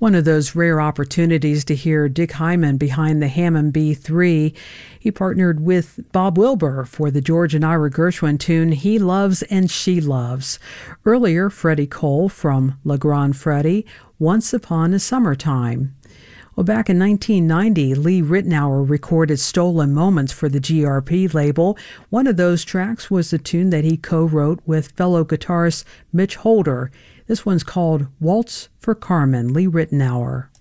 One of those rare opportunities to hear Dick Hyman behind the Hammond B3. He partnered with Bob Wilbur for the George and Ira Gershwin tune He Loves and She Loves. Earlier, Freddie Cole from Le Grand Freddie, Once Upon a Summertime. Well, back in 1990, Lee Ritenour recorded Stolen Moments for the GRP label. One of those tracks was the tune that he co-wrote with fellow guitarist Mitch Holder. This one's called Waltz for Carmen, Lee Ritenour.